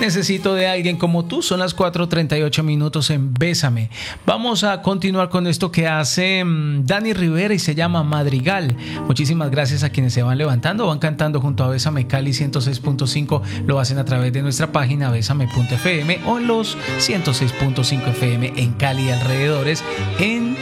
Necesito de alguien como tú. Son las 4:38 en Bésame. Vamos a continuar con esto que hace Dani Rivera y se llama Madrigal. Muchísimas gracias a quienes se van levantando, van cantando junto a Bésame Cali 106.5. Lo hacen a través de nuestra página besame.fm o en los 106.5 FM en Cali y alrededores en